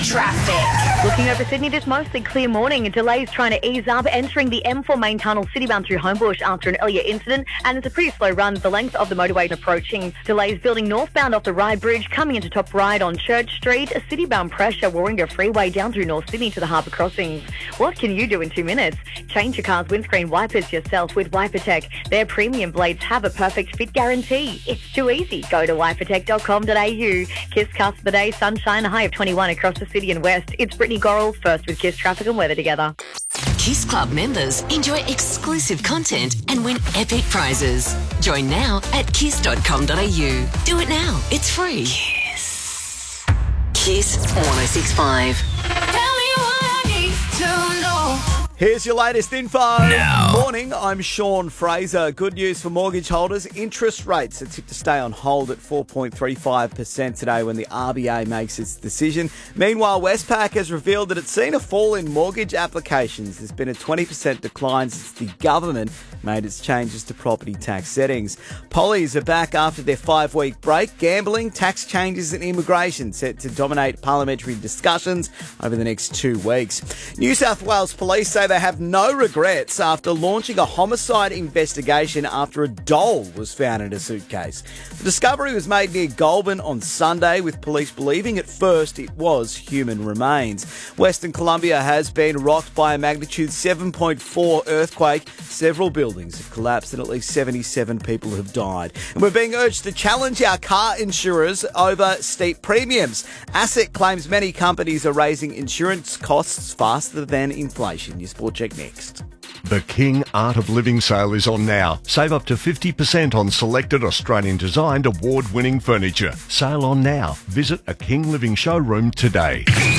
Traffic. Looking over Sydney, just mostly clear morning. Delays trying to ease up, entering the M4 main tunnel citybound through Homebush after an earlier incident, and it's a pretty slow run the length of the motorway approaching. Delays building northbound off the Rye Bridge, coming into Top Ryde on Church Street. A citybound pressure Warringah Freeway down through North Sydney to the harbour crossings. What can you do in 2 minutes? Change your car's windscreen wipers yourself with WiperTech. Their premium blades have a perfect fit guarantee. It's too easy. Go to wipertech.com.au. Kiss Cast the day, sunshine, a high of 21 across the city and west. It's Brittany Gorrell, first with Kiss Traffic and Weather together. Kiss Club members enjoy exclusive content and win epic prizes. Join now at kiss.com.au. Do it now. It's free. Kiss. Kiss 106.5. Tell me what I need to know. Here's your latest info. Now. Morning, I'm Sean Fraser. Good news for mortgage holders. Interest rates are tipped to stay on hold at 4.35% today when the RBA makes its decision. Meanwhile, Westpac has revealed that it's seen a fall in mortgage applications. There's been a 20% decline since the government made its changes to property tax settings. Pollies are back after their 5-week break. Gambling, tax changes and immigration set to dominate parliamentary discussions over the next 2 weeks. New South Wales Police say they have no regrets after launching a homicide investigation after a doll was found in a suitcase. The discovery was made near Goulburn on Sunday, with police believing at first it was human remains. Western Colombia has been rocked by a magnitude 7.4 earthquake. Several buildings have collapsed and at least 77 people have died. And we're being urged to challenge our car insurers over steep premiums. ASIC claims many companies are raising insurance costs faster than inflation. Your Sport Check next. The King Art of Living sale is on now. Save up to 50% on selected Australian-designed award-winning furniture. Sale on now. Visit a King Living showroom today.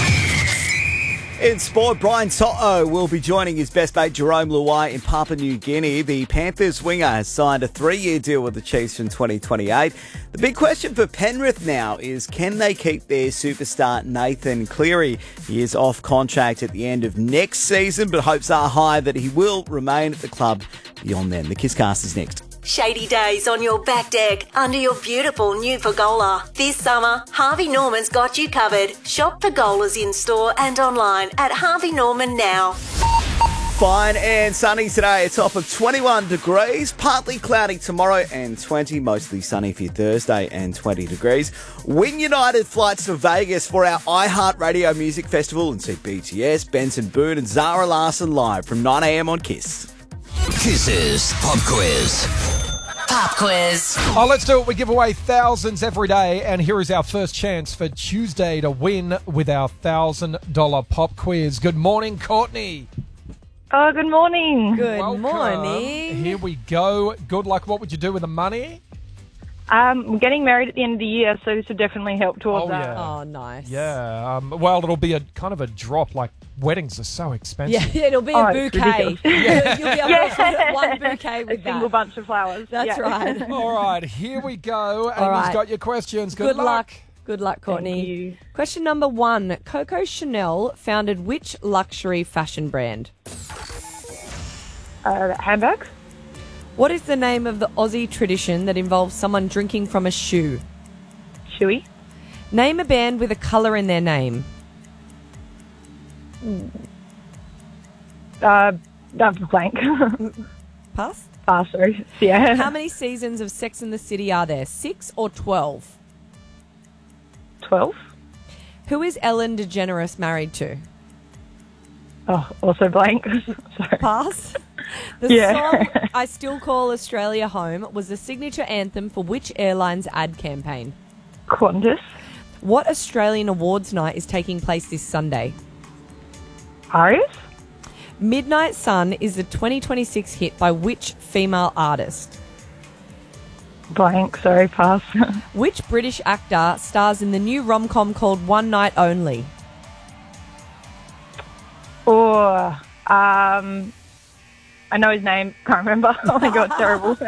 In sport, Brian To'o will be joining his best mate Jerome Luai in Papua New Guinea. The Panthers winger has signed a 3-year deal with the Chiefs from 2028. The big question for Penrith now is, can they keep their superstar Nathan Cleary? He is off contract at the end of next season, but hopes are high that he will remain at the club beyond then. The Kisscast is next. Shady days on your back deck under your beautiful new pergola. This summer, Harvey Norman's got you covered. Shop pergolas in store and online at Harvey Norman now. Fine and sunny today. It's off of 21 degrees, partly cloudy tomorrow and 20, mostly sunny for your Thursday and 20 degrees. Win United flights to Vegas for our iHeartRadio Music Festival and see BTS, Benson Boone and Zara Larsson live from 9 a.m. on Kiss. Kiss's Pop Quiz. Pop quiz. Oh, let's do it. We give away thousands every day, and here is our first chance for Tuesday to win with our $1,000 pop quiz. Good morning, Courtney. Oh, good morning. Good Welcome. morning. Here we go. Good luck. What would you do with the money? I'm getting married at the end of the year, so this would definitely help towards that. Yeah. Oh, nice. Yeah. Well, it'll be a kind of a drop. Like, weddings are so expensive. Yeah, it'll be a bouquet. You'll be able to afford one bouquet with A single bunch of flowers. That's right. All right, here we go. All Amy's right. got your questions. Good luck. Good luck, Courtney. Thank you. Question number 1. Coco Chanel founded which luxury fashion brand? Handbags? What is the name of the Aussie tradition that involves someone drinking from a shoe? Chewy? Name a band with a colour in their name. Blank. Pass? Sorry. Yeah. How many seasons of Sex and the City are there? 6 or 12? 12? Who is Ellen DeGeneres married to? Oh, also blank. Sorry. Pass. The Yeah. song I Still Call Australia Home was the signature anthem for which airline's ad campaign? Qantas? What Australian awards night is taking place this Sunday? Arias? Midnight Sun is the 2026 hit by which female artist? Blank. Sorry, pass. Which British actor stars in the new rom-com called One Night Only? Or, I know his name. Can't remember. Oh my god, terrible.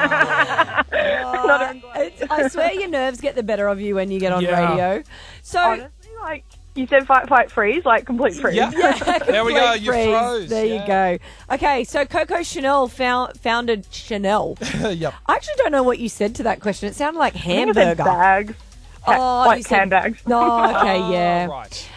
I swear your nerves get the better of you when you get on Yeah. radio. So Honestly, like, you said fight, fight, freeze, like complete freeze. Yeah. There we go. complete You freeze. froze. There you go. Okay, so Coco Chanel founded Chanel. Yep. I actually don't know what you said to that question. It sounded like I think I said hamburger. bags. Oh, Like you said- handbags. No, okay, yeah. Right.